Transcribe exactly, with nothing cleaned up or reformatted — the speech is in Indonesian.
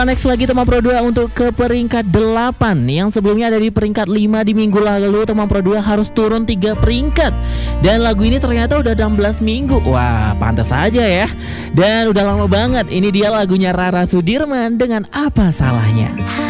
Next lagi teman Pro dua untuk ke peringkat delapan. Yang sebelumnya ada di peringkat lima di minggu lalu, teman Pro dua harus turun tiga peringkat. Dan lagu ini ternyata udah enam belas minggu. Wah, pantas saja ya. Dan udah lama banget. Ini dia lagunya Rara Sudirman dengan Apa Salahnya.